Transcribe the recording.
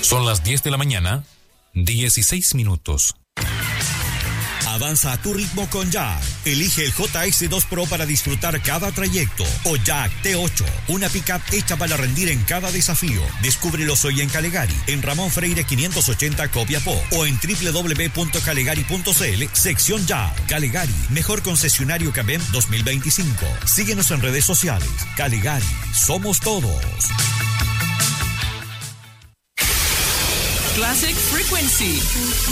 Son las 10 de la mañana, 16 minutos. Avanza a tu ritmo con Jack. Elige el JX2 Pro para disfrutar cada trayecto. O Jack T8, una pickup hecha para rendir en cada desafío. Descúbrelos hoy en Calegari, en Ramón Freire 580 Copiapó, o en www.calegari.cl, sección Jack. Calegari, mejor concesionario Cabem 2025. Síguenos en redes sociales. Calegari, somos todos. Classic Frequency.